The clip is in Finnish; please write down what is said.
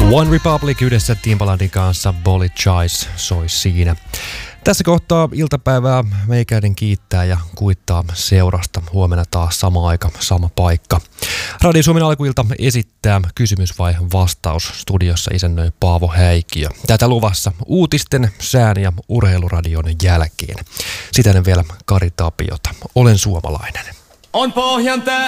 One Republic yhdessä Timbalandin kanssa Bullet Choice soi siinä. Tässä kohtaa iltapäivää meikäinen kiittää ja kuittaa seurasta. Huomenna taas sama aika, sama paikka. Radio Suomen alkuilta esittää kysymys vai vastaus. Studiossa isännöi Paavo Häikiö. Tätä luvassa uutisten, sään ja urheiluradion jälkeen. Sitä vielä Kari Tapiota. Olen suomalainen. On Pohjan